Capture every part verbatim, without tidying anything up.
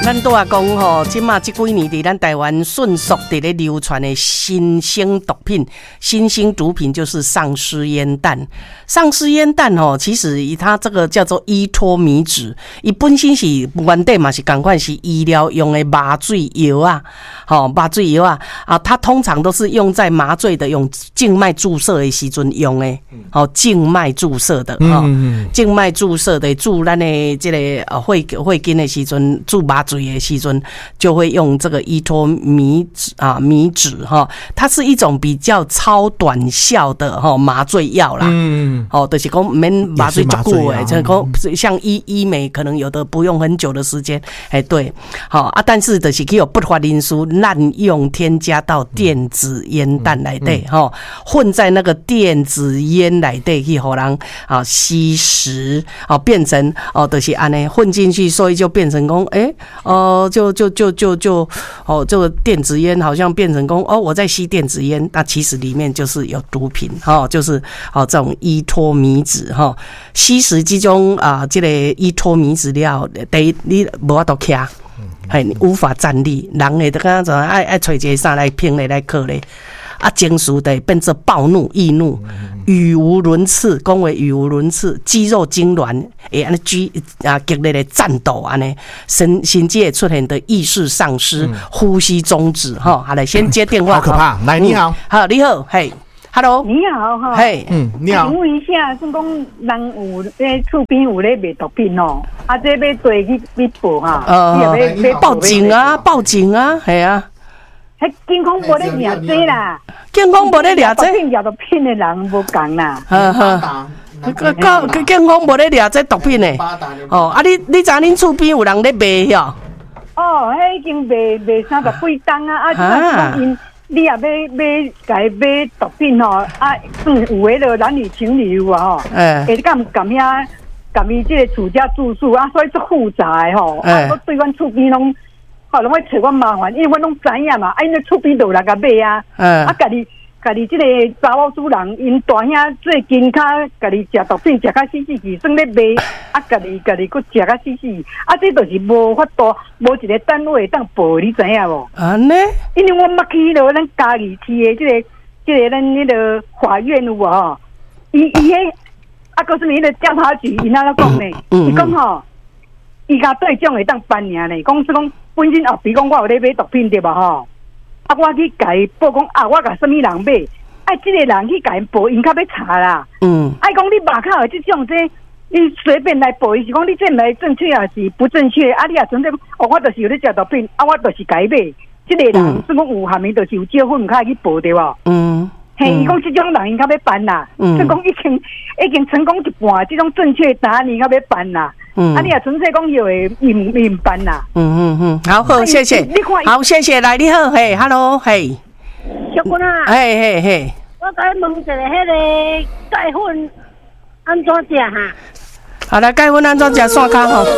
咱都啊讲吼，即马即几年伫咱台湾迅速伫咧流传的新兴毒品，新兴毒品就是丧尸烟弹。丧尸烟弹吼，其实以它这个叫做依托米酯，伊本身是原底嘛是同款是医疗用的麻醉药啊，吼麻醉药啊啊，它通常都是用在麻醉的用静脉注射的时阵用的，吼静脉注射的吼，静脉注射的注咱的这个呃血血筋的时阵注麻醉的时阵就会用这个依托米酯啊米酯哈，它是一种比较超短效的哈麻醉药啦。嗯，哦，就是讲免麻醉足久诶，就是讲像医医美可能有的不用很久的时间，哎，对，好啊，但是就是有不法因素滥用添加到电子烟弹内底哈，混在那个电子烟内底去互人啊吸食，哦，变成哦，就是安尼混进去，所以就变成讲，哎，哦，就就就就就哦，这个电子烟好像变成讲，哦，我在吸电子烟，那其实里面就是有毒品哈，就是哦这种依托米酯哈，吸食这种啊，这个依托米酯了，第一你无法度徛，哎，你无法站立，人会得刚刚爱爱找一个啥来拼咧来克咧。啊，情绪的变成暴怒、易怒、语无伦次，讲话语无伦次，肌肉痉挛，会安尼激啊激烈的战斗安尼，神甚至会出现的意识丧失、嗯、呼吸中止哈。好，来先接电话， 好可怕！来，你好， 嗯、好，你好，嘿 ，Hello， 你好哈， 嘿， 嗯，你好， 请问一下，是讲人有咧厝边有咧卖毒品哦，啊，这要追去去报哈， 呃，报警啊，报警啊，系啊。 迄健康无咧掠这啦， 健康无咧掠这， 毒掠毒品的人无共啦。 呵呵，个个健康无咧掠这毒品的。哦，啊你你知恁厝边有人咧卖哟？ 哦，迄已经卖卖三十几吨啊！啊，即个因你也要买家买毒品吼，啊，嗯，有迄个男女情侣有啊吼，会敢咁遐咁伊即个厝家住宿啊，所以足复杂的吼，啊，我对阮厝边拢。哦，拢会找我麻烦，因为我拢知影嘛，啊，因为厝边都有人甲买啊，嗯、啊，家己家己即个查某主人，因大兄最近较家己食毒品食甲死死去，算咧卖，啊，家己家己佫食甲死死，啊，这就是无法度，无一个单位当报，你知影无？安尼？因为我捌去迄落咱嘉义市的即、這个即、這個咱迄个法院有无吼？伊伊迄啊，个什么迄个调查局，因安怎讲呢？伊讲吼，伊甲对种会当办尔呢，讲是讲。本身后比讲我有咧买毒品对吧吼，啊我去甲伊报讲啊，我甲什么人买，啊即、這個人去甲因报，因较要查啦。嗯，啊讲你马卡有即種这，你随便来报，伊是讲你这来正确还是不正确？啊你也纯粹哦，我就是有咧食毒品，啊我就是甲伊买，即、這個人算講有下面就是有借款，較去報对吧？嗯。嘿，伊讲即种人应该要办啦，嗯，即讲已經已經成功一半，即種正確答案應該要辦啦。嗯，啊，你也純粹講要會唔唔辦啦。嗯嗯嗯， 好好，謝謝，好謝謝，來你好，嘿 ，hello， 嘿， 小君啊， 嘿嘿嘿， 我甲你問一下，迄個鈣粉安怎食哈？ 好來，鈣粉安怎食線卡吼？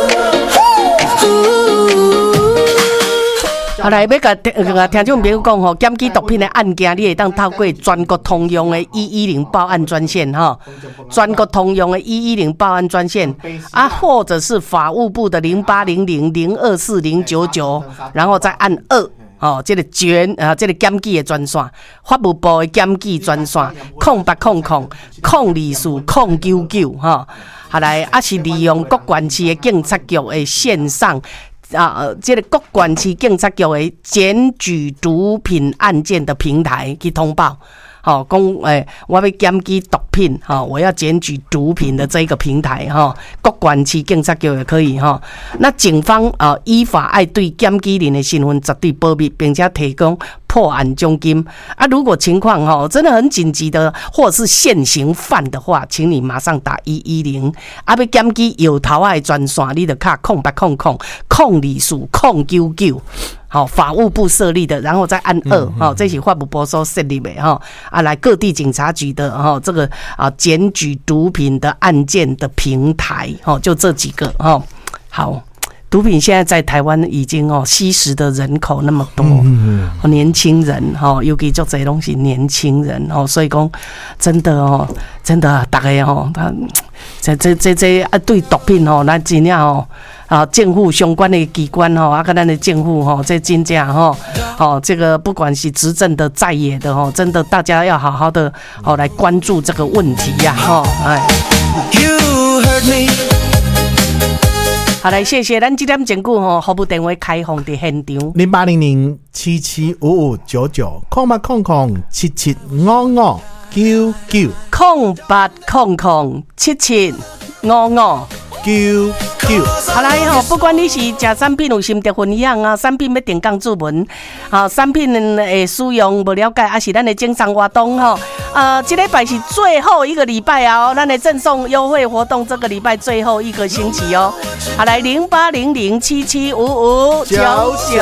好来，要甲听听众朋友讲吼，检举毒品的案件，你会当透过全国通用的一一零报案专线哈，全国通用的一一零报案专线啊，或者是法务部的零八零零零二四零九九，然后再按二。哦，这个卷啊，这个检举的专线，法务部的检举专线，空八空空空二四空九九哈。好来，啊是利用各县市的警察局的线上。啊，这个各县市警察局的检举毒品案件的平台去通报，好、哦，讲诶，我要检举毒品，哈、哦，我要检举毒品的这一个平台，哈、哦，各县市警察局也可以，哈、哦。那警方啊、呃，依法爱对检举人的身份绝对保密，并且提供破案奖金啊。如果情况哈、哦、真的很紧急的，或者是现行犯的话，请你马上打一一零。啊，要检举有头仔的专线，你就卡空八空空空二四空九九。好，法务部设立的，然后再按二，哈、嗯，这是法务部所设立的哈，啊，来各地警察局的哈，这个啊检举毒品的案件的平台，哈，就这几个哈，好。 毒品现在在台湾已经哦吸食的人口那么多，嗯嗯年轻人哈，尤其做这些东西年轻人哦，所以讲真的哦，真的大概哦，他这这这这啊对毒品哦，咱真正哦。啊，政府相关的机关吼，啊，跟咱的政府吼，这真正吼，哦，这个不管是执政的、在野的吼，真的大家要好好的哦来关注这个问题呀，吼，哎。好来，谢谢咱这点整句吼，服务电话开放伫现场， 零八零零七七五五九九空八空空七七五五九九空八空空七七五五。 九九， 好来吼，不管你是食产品有心得分享啊，产品要定岗注文，啊，产品的使用无了解，还是咱的经商活动吼，呃，这礼拜是最后一个礼拜啊，哦，咱的赠送优惠活动这个礼拜最后一个星期哦，好来零八零零七七五五九九。